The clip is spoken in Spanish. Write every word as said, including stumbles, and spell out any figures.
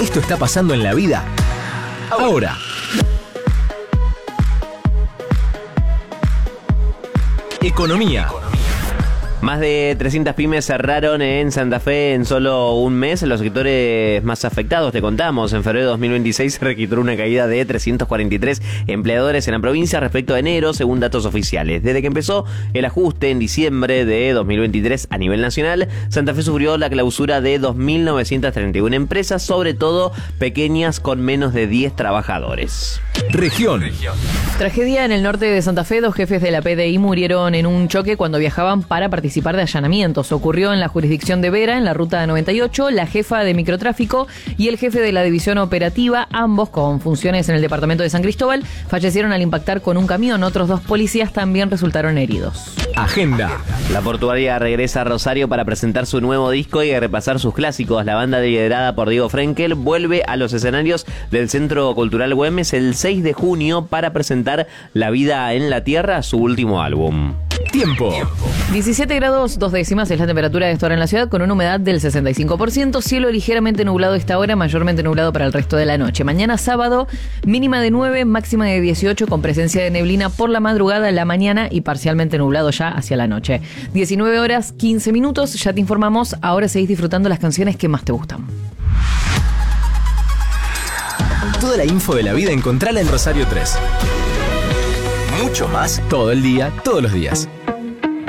Esto está pasando en la vida ahora. Economía. Más de trescientas pymes cerraron en Santa Fe en solo un mes. Los sectores más afectados, te contamos, en febrero de dos mil veintiséis se registró una caída de trescientos cuarenta y tres empleadores en la provincia respecto a enero, según datos oficiales. Desde que empezó el ajuste en diciembre de dos mil veintitrés a nivel nacional, Santa Fe sufrió la clausura de dos mil novecientas treinta y una empresas, sobre todo pequeñas con menos de diez trabajadores. Región. Tragedia en el norte de Santa Fe. Dos jefes de la P D I murieron en un choque cuando viajaban para participar de allanamientos. Ocurrió en la jurisdicción de Vera, en la ruta noventa y ocho. La jefa de microtráfico y el jefe de la división operativa, ambos con funciones en el departamento de San Cristóbal, fallecieron al impactar con un camión. Otros dos policías también resultaron heridos. Agenda. La portuaria regresa a Rosario para presentar su nuevo disco y repasar sus clásicos. La banda liderada por Diego Frenkel vuelve a los escenarios del Centro Cultural Güemes el seis de junio para presentar La Vida en la Tierra, su último álbum. Tiempo. diecisiete grados dos décimas es la temperatura de esta hora en la ciudad, con una humedad del sesenta y cinco por ciento. Cielo ligeramente nublado esta hora, mayormente nublado para el resto de la noche. Mañana sábado, mínima de nueve, máxima de dieciocho, con presencia de neblina por la madrugada, la mañana y parcialmente nublado ya hacia la noche. diecinueve horas, quince minutos, ya te informamos. Ahora seguís disfrutando las canciones que más te gustan. Toda la info de la vida encontrala en Rosario tres. Mucho más todo el día, todos los días.